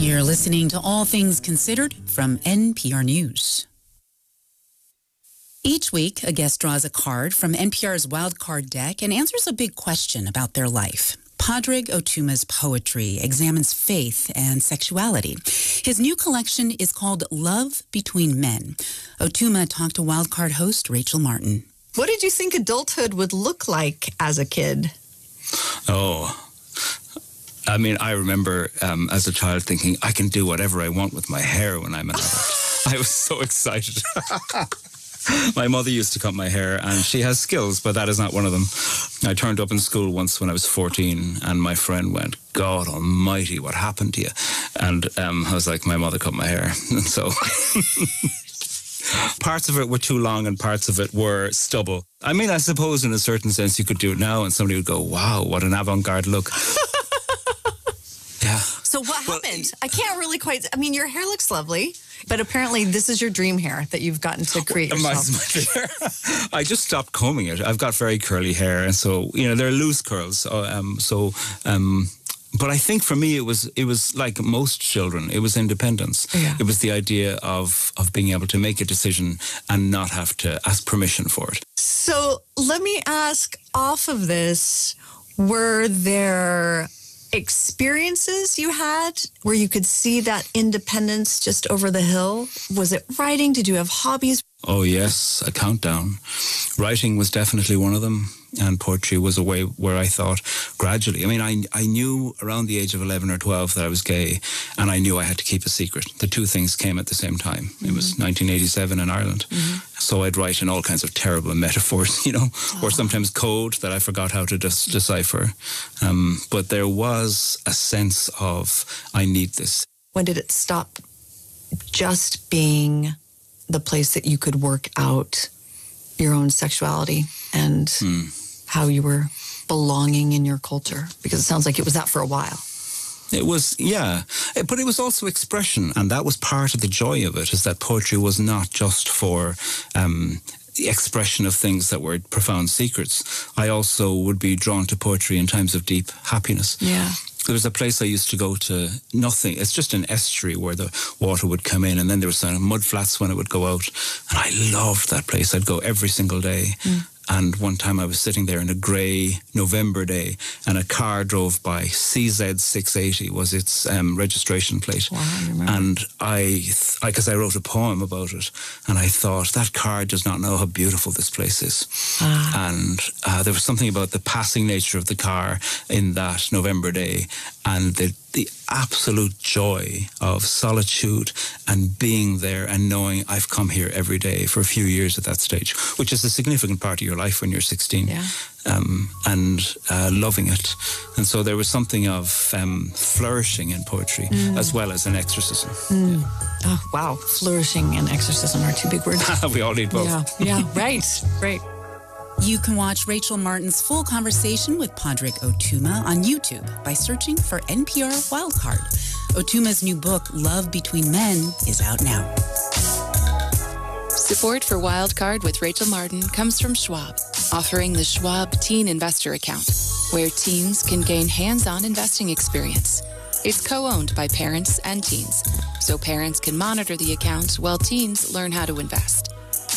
You're listening to All Things Considered from NPR News. Each week, a guest draws a card from NPR's Wild Card deck and answers a big question about their life. Padraig Otuma's poetry examines faith and sexuality. His new collection is called Love Between Men. Otuma talked to Wild Card host Rachel Martin. What did you think adulthood would look like as a kid? I mean, I remember as a child thinking, I can do whatever I want with my hair when I'm an adult. I was so excited. My mother used to cut my hair, and she has skills, but that is not one of them. I turned up in school once when I was 14, and my friend went, God almighty, what happened to you? And I was like, my mother cut my hair. And so parts of it were too long and parts of it were stubble. I mean, I suppose in a certain sense you could do it now and somebody would go, wow, what an avant-garde look. Yeah. So what happened? I can't really quite... I mean, your hair looks lovely, but apparently this is your dream hair that you've gotten to create yourself. I just stopped combing it. I've got very curly hair, and so, they're loose curls. But I think for me, it was like most children. It was independence. Yeah. It was the idea of being able to make a decision and not have to ask permission for it. So let me ask, off of this, were there experiences you had where you could see that independence just over the hill? Was it writing? Did you have hobbies? Oh, yes, a countdown. Writing was definitely one of them, and poetry was a way where I thought gradually. I mean, I knew around the age of 11 or 12 that I was gay, and I knew I had to keep a secret. The two things came at the same time. It was 1987 in Ireland. So I'd write in all kinds of terrible metaphors, or sometimes code that I forgot how to decipher. But there was a sense of, I need this. When did it stop just being the place that you could work out your own sexuality and how you were belonging in your culture? Because it sounds like it was that for a while. It was, yeah, but it was also expression, and that was part of the joy of it, is that poetry was not just for the expression of things that were profound secrets. I also would be drawn to poetry in times of deep happiness. Yeah. There was a place I used to go to, nothing. It's just an estuary where the water would come in, and then there was some mud flats when it would go out. And I loved that place. I'd go every single day. And one time I was sitting there in a grey November day, and a car drove by. CZ680 was its registration plate. Wow, I remember. And because I wrote a poem about it, and I thought, that car does not know how beautiful this place is. And there was something about the passing nature of the car in that November day, and the absolute joy of solitude and being there and knowing I've come here every day for a few years at that stage, which is a significant part of your life when you're 16, and loving it. And so there was something of flourishing in poetry as well as an exorcism. Oh, wow. Flourishing and exorcism are two big words. We all need both. Yeah, right. You can watch Rachel Martin's full conversation with Padraig Otuma on YouTube by searching for NPR Wildcard. Otuma's new book, Love Between Men, is out now. Support for Wildcard with Rachel Martin comes from Schwab, offering the Schwab Teen Investor Account, where teens can gain hands-on investing experience. It's co-owned by parents and teens, so parents can monitor the account while teens learn how to invest.